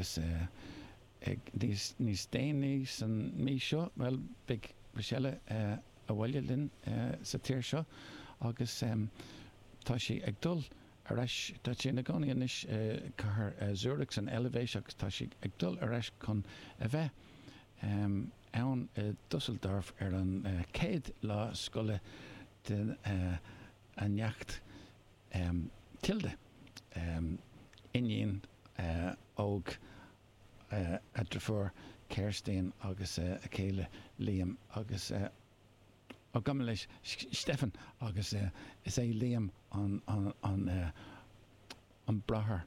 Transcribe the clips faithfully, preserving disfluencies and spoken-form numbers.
agus níos déanaí san mí seo, well, big Michelle a bhhaile linn sa tíir seo, agus tá sí ag dul ar eis, tá sí na gcónaí inis cahar Zurich san Elevation, agus tá sí ag dul ar eis chun a bheith ann Dusseldorf ar an céad lá scoile den a neacht tilde iníon óg a drafór Kerstin agus a céile Liam agus a gamal leis Stefan agus is é Liam an an an brathair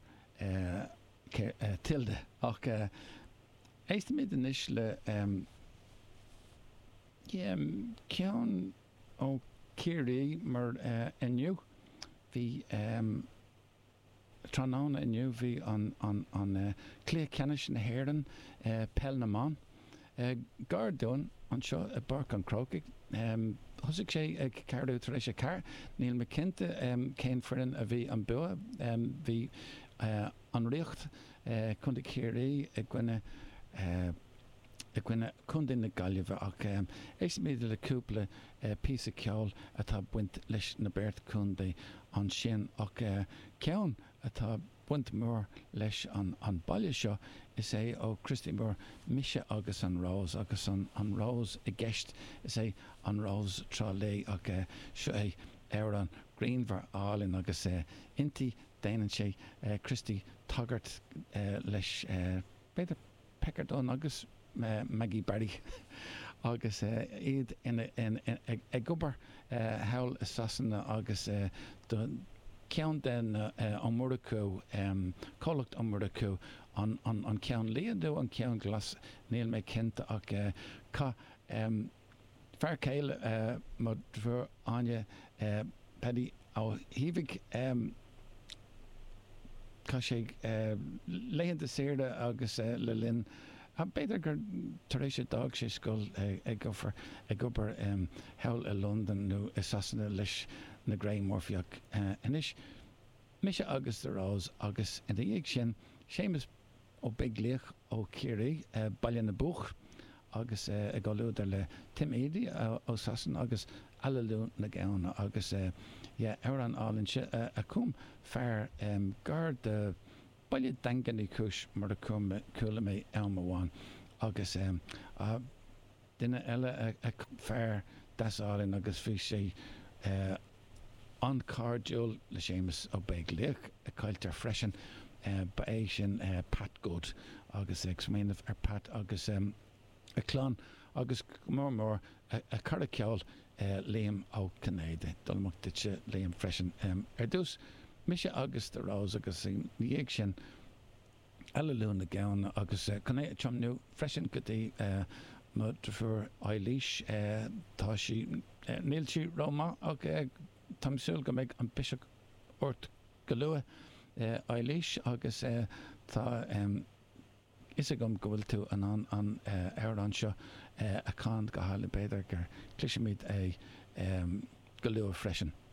tilde ach éiste mid an is le ceann ó Ciarí mar inniu hí tránána inniu hí an an clé ceannis na hÉireann Pell na Mán Gardún an seo a barc an crocaigh thosaigh sé ag ceardú tar éis a car níl me cinnte céin foireann a bhí an bua hí an riocht chun de Ciarí ag gcuine ag gcuine chun na Gaillimhe ach éis méidir le cúpla pí a ceol atá buint leis na Beirt chun an sin ach ceann atá buint mór leis an an baile seo is é ó Christy Moore mise agus an Rose agus an an Rose i gceist is é an Rose trá lé ach seo é ar an Greenver álinn agus intí déanann sé Christy Taggart leis beidir Peckardon agus Maggie Barry agus iad ag gobar hail sasanna agus ceann den an muracú cólacht an muracú an an ceann líadú an ceann glas níl mé cinnte ach cá fear céile mar bhfuair aine pedí á híbhigh cá sé léanta séirde agus le linn a beidir gur tar éis sé dag sé scoil ag gofar ag gobar heil i London nó i sasanna leis na Graimorfiach inis mise agus de Rás agus in dhéag sin sémas ó big léach ó Ciarí baile na buch agus ag gáúidir le Tim Eady ó sasan agus eile na gceanna agus ar an álinn se a cúm fearr gar de baile danganí cis mar a cúla mé am amháin agus duine eile a fearr deasálinn agus bhí sé an cardúil le sémas ó beag léach a cailtear freisin ba é sin Pat Good agus ag sméanamh ar Pat agus a chlán agus mór mór a cara ceol Liam ó Cnéide dulmachta se Liam freisin ar dús mise agus de Rás agus dhéag sin eile na gceanna agus chun é teamnú freisin go dtí má fuair Eilís tá sí níl sí Róma ag tamsúil go méid an bishop ort go luath Eilís agus tá is a gom go bhfuil tú an an an ar an seo a cá go hála beidir gur cliisiimiid é go luath freisin.